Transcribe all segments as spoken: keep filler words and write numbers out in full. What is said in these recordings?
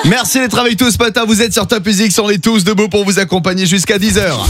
Merci d'être avec tous ce matin. Vous êtes sur Top Music, on est tous debout pour vous accompagner jusqu'à dix heures.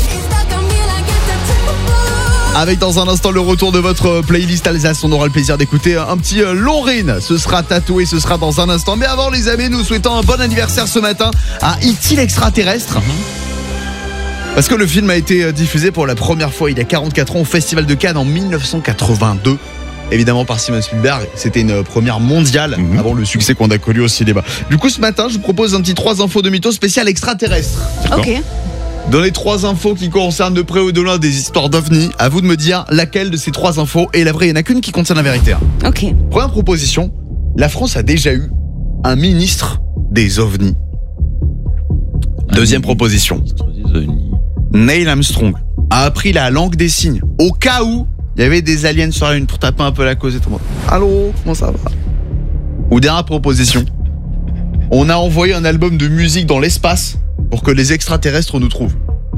Avec dans un instant le retour de votre playlist Alsace, on aura le plaisir d'écouter un petit Lorraine. Ce sera tatoué, ce sera dans un instant. Mais avant les amis, nous souhaitons un bon anniversaire ce matin à E T l'extraterrestre. Mm-hmm. Parce que le film a été diffusé pour la première fois il y a quarante-quatre ans au Festival de Cannes en dix-neuf cent quatre-vingt-deux. Évidemment par Steven Spielberg, c'était une première mondiale mmh. avant le succès qu'on a connu au cinéma. Du coup ce matin je vous propose un petit trois infos de mythos spécial extraterrestre. Ok. Dans les trois infos qui concernent de près ou de loin des histoires d'ovnis, à vous de me dire laquelle de ces trois infos est la vraie. Il n'y en a qu'une qui contient la vérité. Ok. Première proposition, la France a déjà eu un ministre des ovnis. Deuxième proposition, Neil Armstrong a appris la langue des signes au cas où il y avait des aliens sur la Lune pour taper un peu la cause et tout le monde. Allô, comment ça va? Ou dernière proposition, on a envoyé un album de musique dans l'espace pour que les extraterrestres nous trouvent.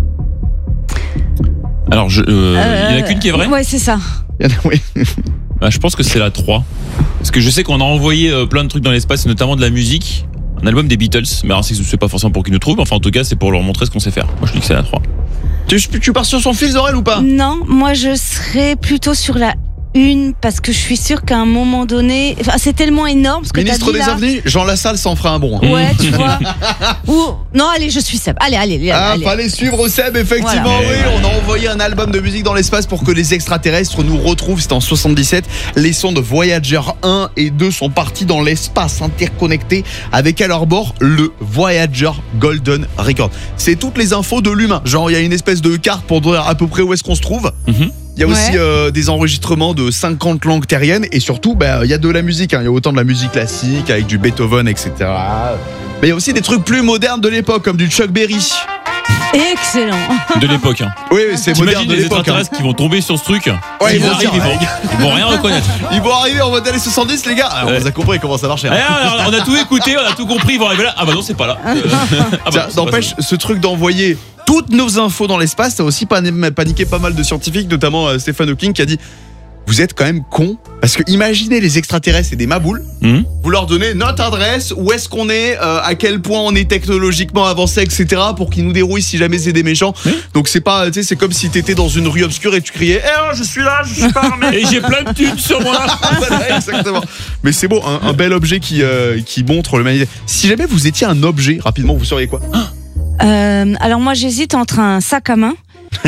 Alors, je, euh, euh, il n'y en a qu'une qui est vraie? Ouais, c'est ça. Oui. Bah, je pense que c'est la trois. Parce que je sais qu'on a envoyé euh, plein de trucs dans l'espace, notamment de la musique. Un album des Beatles. Mais alors, c'est pas forcément pour qu'ils nous trouvent. Enfin, en tout cas, c'est pour leur montrer ce qu'on sait faire. Moi, je dis que c'est la trois. Tu, tu pars sur son fil, Zorel, ou pas? Non, moi, je serais plutôt sur la une, parce que je suis sûre qu'à un moment donné, enfin, c'est tellement énorme ce que Ministre t'as dit des là. ovnis, Jean Lassalle s'en fera un bon. Hein. Ouais, tu vois. Ou non, allez, je suis Seb. Allez, allez, allez. Ah, allez. fallait suivre Seb, effectivement. Voilà. Oui, on a envoyé un album de musique dans l'espace pour que les extraterrestres nous retrouvent. C'était en soixante-dix-sept. Les sondes Voyager un et deux sont partis dans l'espace interconnectés avec à leur bord le Voyager Golden Record. C'est toutes les infos de l'humain. Genre, il y a une espèce de carte pour dire à peu près où est-ce qu'on se trouve. Mm-hmm. Il y a aussi ouais. euh, des enregistrements de cinquante langues terriennes et surtout, bah, il y a de la musique. Hein. Il y a autant de la musique classique avec du Beethoven, et cetera. Mais il y a aussi des trucs plus modernes de l'époque, comme du Chuck Berry. Excellent. De l'époque. Hein. Oui, c'est moderne de les l'époque. extraterrestres hein. qui vont tomber sur ce truc. Ouais, ils, ils, vont arrivent, dire, ils, vont, ils vont rien reconnaître. Ils vont arriver en mode années soixante-dix, les gars. Alors, ouais. On a compris comment ça marchait. Hein. Alors, on a tout écouté, on a tout compris. Ils vont arriver là. Ah bah non, c'est pas là. Euh... Ah bah, n'empêche, ce truc d'envoyer toutes nos infos dans l'espace, ça a aussi paniqué pas mal de scientifiques, notamment euh, Stephen Hawking qui a dit: vous êtes quand même cons, parce que imaginez les extraterrestres, c'est des maboules. Mmh. Vous leur donnez notre adresse, où est-ce qu'on est, euh, à quel point on est technologiquement avancé, et cetera, pour qu'ils nous dérouillent si jamais c'est des méchants. Mmh. Donc c'est pas, tu sais, c'est comme si t'étais dans une rue obscure et tu criais: eh, je suis là, je suis pas armé et j'ai plein de thunes sur moi. Voilà, exactement. Mais c'est beau, un, un bel objet qui euh, qui montre l'humanité. Si jamais vous étiez un objet, rapidement, vous seriez quoi? Euh, alors moi j'hésite entre un sac à main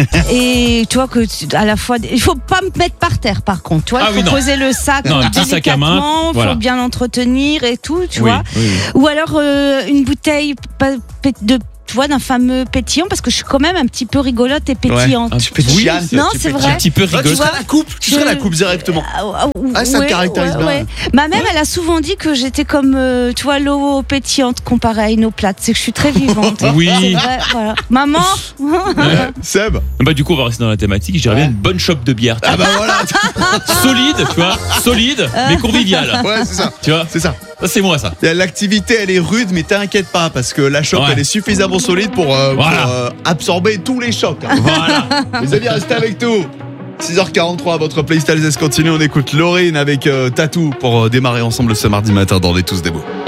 et tu vois que tu, à la fois il faut pas me mettre par terre par contre, tu vois, ah il faut oui, poser le sac non, un petit sac à main, il voilà. faut bien l'entretenir et tout, tu oui, vois. Oui, oui. Ou alors euh, une bouteille de tu vois, d'un fameux pétillant, parce que je suis quand même un petit peu rigolote et pétillante. Ouais, un petit peu oui, non, c'est vrai. Un petit peu rigolote. Tu serais la coupe, tu serais je... la coupe directement. Ah, ça ouais, te caractérise ouais, bien. Ouais. Ma mère, ouais. elle a souvent dit que j'étais comme, euh, tu vois, l'eau pétillante comparée à une eau plate. C'est que je suis très vivante. Oui. C'est vrai, voilà. Maman. Ouais. Seb. Bah du coup, on va rester dans la thématique. J'irais bien une bonne chope de bière. Ah bah voilà. Solide, tu vois, solide, mais conviviale. Ouais, c'est ça. Tu vois, c'est ça. Ça, c'est moi, ça. L'activité, elle est rude, mais t'inquiète pas, parce que la chope, ouais. elle est suffisamment solide pour, euh, voilà. pour euh, absorber tous les chocs. Hein. Voilà. Les amis, restez avec nous. six heures quarante-trois, votre playlist Alsace continue. On écoute Lorraine avec euh, Tattoo pour euh, démarrer ensemble ce mardi matin dans Les Tous Debout.